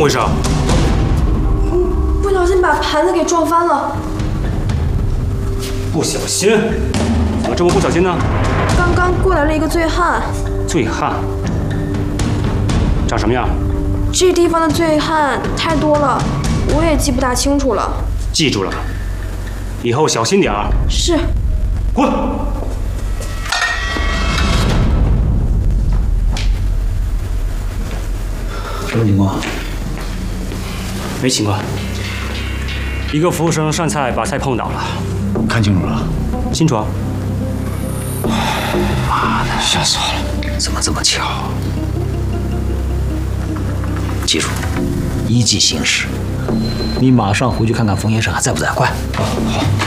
回事啊？ 不小心把盘子给撞翻了。 不小心？怎么这么不小心呢？ 刚刚过来了一个醉汉。 醉汉？长什么样？ 这地方的醉汉太多了，我也记不大清楚了。 记住了，以后小心点儿。 是。 滚！ 什么情况？ 没情况。一个服务生上菜把菜碰倒了。 看清楚了？ 清楚啊。 妈的，吓死我了！怎么这么巧？记住，依计行事。你马上回去看看冯先生还在不在，快！好。